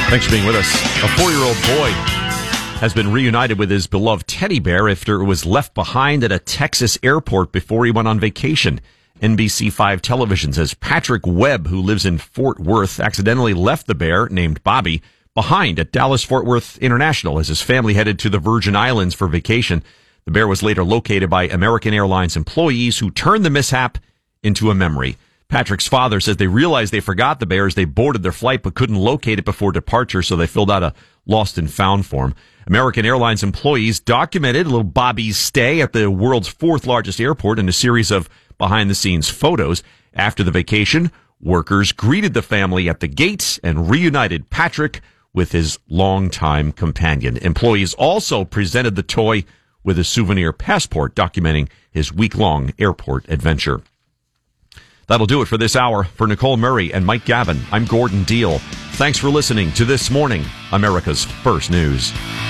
Thanks for being with us. A 4-year-old boy has been reunited with his beloved teddy bear after it was left behind at a Texas airport before he went on vacation. NBC5 Television says Patrick Webb, who lives in Fort Worth, accidentally left the bear, named Bobby, behind at Dallas-Fort Worth International as his family headed to the Virgin Islands for vacation. The bear was later located by American Airlines employees who turned the mishap into a memory. Patrick's father says they realized they forgot the bear as they boarded their flight but couldn't locate it before departure, so they filled out a lost and found form. American Airlines employees documented little Bobby's stay at the world's 4th largest airport in a series of behind-the-scenes photos. After the vacation, workers greeted the family at the gates and reunited Patrick with his longtime companion. Employees also presented the toy with a souvenir passport documenting his week-long airport adventure. That'll do it for this hour. For Nicole Murray and Mike Gavin, I'm Gordon Deal. Thanks for listening to This Morning, America's First News.